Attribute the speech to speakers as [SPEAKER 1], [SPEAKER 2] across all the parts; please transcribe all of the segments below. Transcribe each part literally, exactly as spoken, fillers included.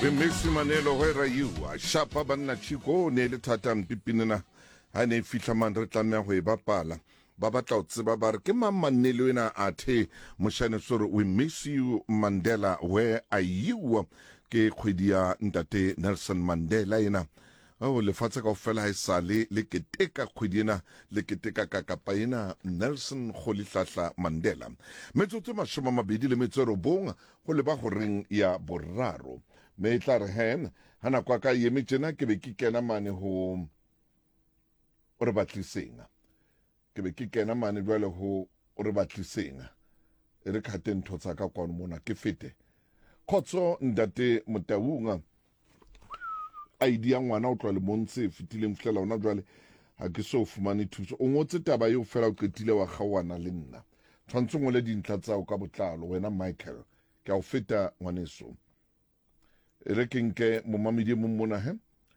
[SPEAKER 1] Messi Manelo where are you? Shapa banna chiko ne le thata mpipinena ha ne fihla man re tlameha go e bapala ba batla o tseba ba re ke mamanelo ena a the moshane sore we miss you Mandela where are you ke kgwedi ya ntate Nelson Mandela ena o le fatsa ka fela ha sale le keteka kgwedina le keteka ka kapa ena Nelson Rolihlahla Mandela metsotso mashoma mabedi le metsero bonga go le ba go reng ya boraro me tla re hen hana kwa ka yeme tjena ke be ke kena mane ho o re batlisenga ke be ke kena mane jwale ho o re batlisenga e re khate ntho tsa ka kwano mona ke fete khotso ndate Motaunga idea ngwana o tloa le montse fitileng fela ona jwale ha ke so fumane thuso o ngotse taba yo fela o qetile wa gawana le nna tshwantse ngole dintla tsa o ka botlalo wena Michael ke a o feta ngwaneso e re ke nke momamedi mo mona he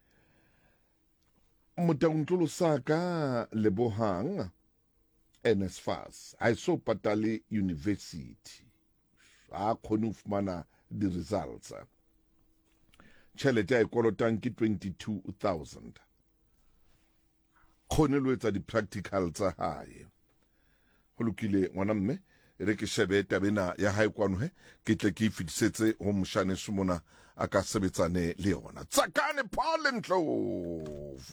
[SPEAKER 1] Motauntlolo saka Lebohang N S F A S I so patale university a khone fumana di results tšhelete ya ikolotang ke twenty-two thousand khone lo etsa di practical tsa hae go lokile ngwana mme re ke shebe tabena ya hae kwano he ke tle ke fitisetse ho moshane sumona aka sebetsane le yona tsakane Paul Ndlovu